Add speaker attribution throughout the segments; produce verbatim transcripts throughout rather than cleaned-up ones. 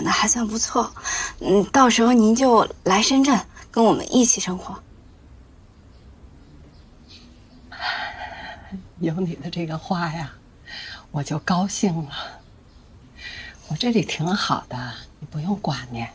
Speaker 1: 的还算不错，嗯，到时候您就来深圳跟我们一起生活。
Speaker 2: 有你的这个话呀，我就高兴了。我这里挺好的，你不用挂念。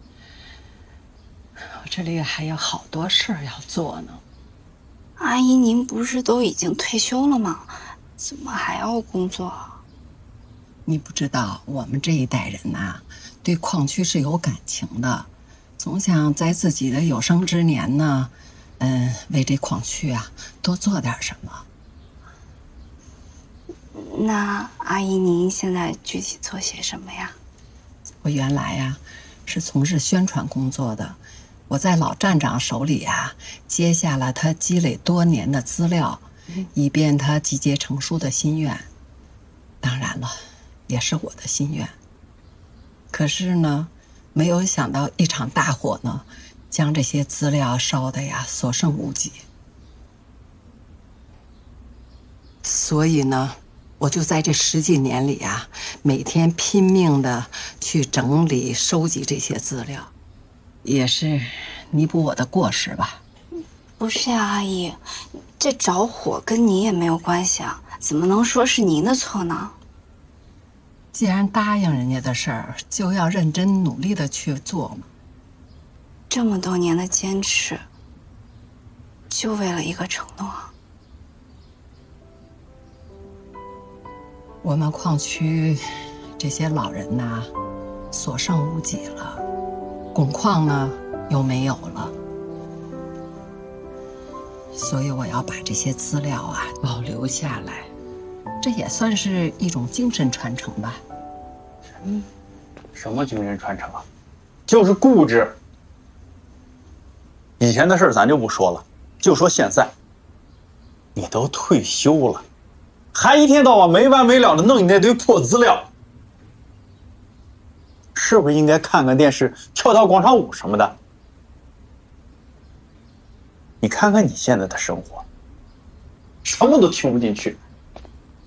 Speaker 2: 我这里还有好多事儿要做呢。
Speaker 1: 阿姨，您不是都已经退休了吗？怎么还要工作啊？
Speaker 2: 你不知道，我们这一代人呐，对矿区是有感情的，总想在自己的有生之年呢，嗯，为这矿区啊多做点什么。
Speaker 1: 那阿姨，您现在具体做些什么呀？
Speaker 2: 我原来呀，是从事宣传工作的，我在老站长手里啊，接下了他积累多年的资料，以便他集结成书的心愿。当然了，也是我的心愿。可是呢，没有想到一场大火呢，将这些资料烧得呀所剩无几。所以呢，我就在这十几年里啊，每天拼命的去整理、收集这些资料，也是弥补我的过失吧。
Speaker 1: 不是呀，阿姨，这着火跟你也没有关系啊，怎么能说是您的错呢？
Speaker 2: 既然答应人家的事儿，就要认真努力的去做嘛。
Speaker 1: 这么多年的坚持，就为了一个承诺。
Speaker 2: 我们矿区这些老人呐，所剩无几了，汞矿呢又没有了，所以我要把这些资料啊保留下来，这也算是一种精神传承吧。
Speaker 3: 嗯，什么精神传承啊？就是固执。以前的事咱就不说了，就说现在，你都退休了，还一天到晚没完没了的弄你那堆破资料，是不是应该看看电视、跳跳广场舞什么的？你看看你现在的生活，什么都听不进去，